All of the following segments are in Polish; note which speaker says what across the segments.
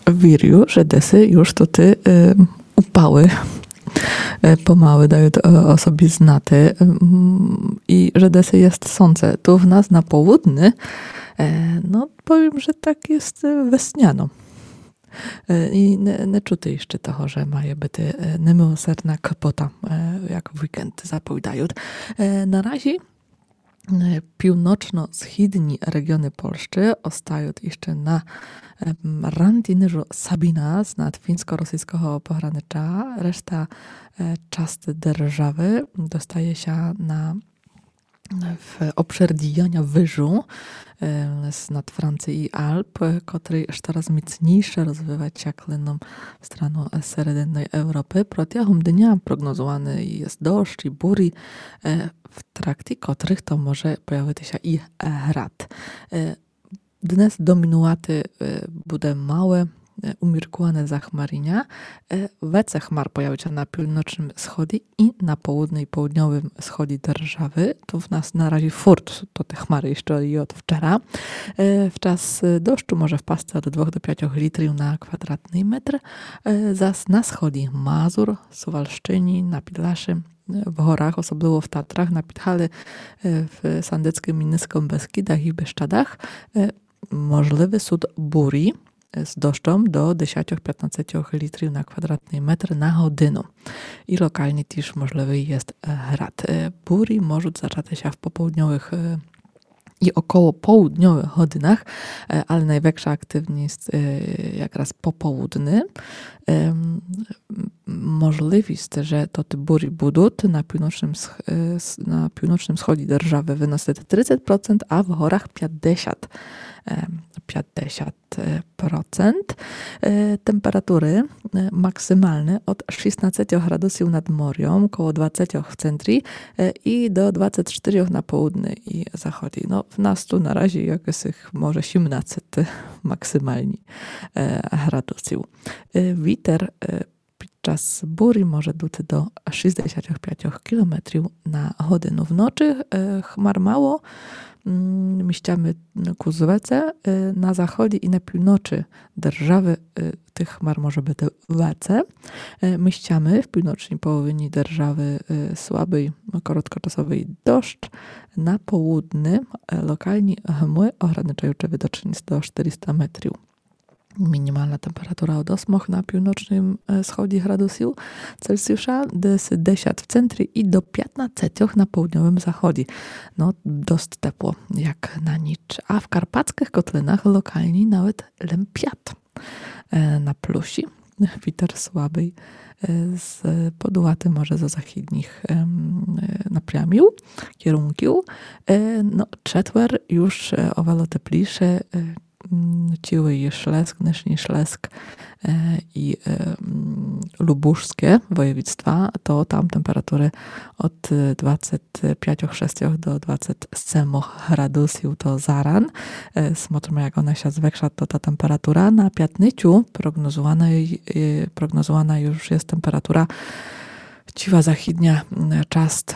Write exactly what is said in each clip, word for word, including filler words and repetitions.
Speaker 1: Вірю, że desy już to ty y, upały pomałe dają o sobie znaty i że desy jest słońce. Tu w nas na południe, no powiem, że tak jest wesniano. I nie, nie czuty jeszcze toho, że maje być niemiłosierna kapota, jak w weekend zapowiadają. Na razie północno-wschodnie regiony Polski ostają jeszcze na randynerzu Sabina z nad fińsko-rosyjskiego pogranicza. Reszta części держаwy dostaje się na w obszar dijania wyżu z nad Francji i Alp, który coraz mocniejsze rozwijać się kliną w stronę środkowej Europy. Протягом dnia prognozowany jest deszcz i bury, w trakcie których to może pojawić się i grad. Dnes dominuwaty będzie małe, umiarkowane zachmarienia. Wece chmar pojawią się na północnym wschodzie i na południu i południowym wschodzie держаwy. Tu w nas na razie furt, to te chmary jeszcze i od wczoraj. W czas deszczu może wpaść od dwóch do pięciu litrów na kwadratny metr. Zas na wschodzie Mazur, Suwalszczyni, na Podlasie, w górach, osobliwo w Tatrach, na Podhale, w Sandeckim i Niskim Beskidach i Bieszczadach możliwy sud burzy z deszczem do dziesięć do piętnastu litrów na kwadratny metr na godzinę. I lokalnie też możliwy jest grad. Burzy mogą zacząć się w popołudniowych i około południowych godzinach, ale największa aktywność jest jak raz popołudny. Możliwość, że to te burzy będą na północnym, na północnym wschodzie держаwy wynosić trzydzieści procent, a w górach pięćdziesiąt procent. pięćdziesiąt procent. Temperatury maksymalne od szesnaście gradów nad morzem, około dwadzieścia w centrum i do dwudziestu czterech na południu i zachodzie. No, w nas tu na razie jakieś może osiemnaście maksymalnie gradusów. Wicher podczas burzy może duć do sześćdziesiąt pięć kilometrów na godzinę. W nocy chmar mało, mieściamy ku zwece, na zachodzie i na północy держаwy tych chmar może być więcej. Mieściamy w północnej połowie держаwy słaby, krótkoczasowy deszcz. Na południe lokalnie chmury ograniczają widoczność do czterystu metrów. Minimalna temperatura od osiem na północnym wschodzie gradusów Celsjusza, dziesięć w centrum i do piętnastu na południowym zachodzie. No, dość ciepło, jak na nic. A w karpackich kotlinach lokalnie nawet lempiat na plusi. Wicher słaby z podułaty może ze zachodnich napramił, kierunków. No, четвер już o wiele cieplejsze, ciły i Szlesk, Nyszny Szlesk i lubuszskie województwa, to tam temperatury od dwudziestu pięciu sześciu do dwudziestu siedmiu gradusów to zaran. Смотрimy, jak ona się zwiększa, to ta temperatura na piętnicu prognozowana, prognozowana już jest temperatura ciwa zachodnia czast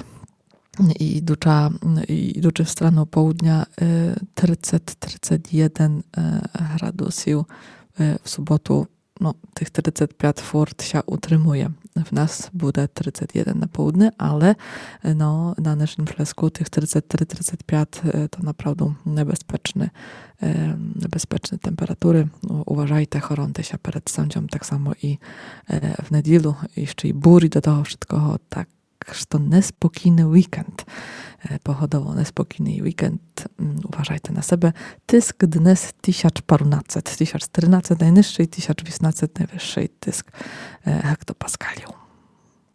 Speaker 1: i idąca, idący w stronę południa trzydzieści do trzydziestu jeden gradusów. W sobotu no, tych trzydzieści pięć furt się utrzymuje. W nas będzie trzydzieści jeden na południe, ale no, na naszym Ślesku tych trzydzieści cztery trzydzieści pięć to naprawdę niebezpieczne, niebezpieczne temperatury. Uważajcie, chorąte się przed sądzią, tak samo i w niedzielę, jeszcze i burzy do tego wszystkiego, tak. To niespokojny weekend, pochodowo niespokojny weekend, uważajcie na siebie. Tysk dnes tysiąc parunacet, tysiąc czternaście najniższy i tysiąc osiemnaście najwyższy tysk hektopaskaliów.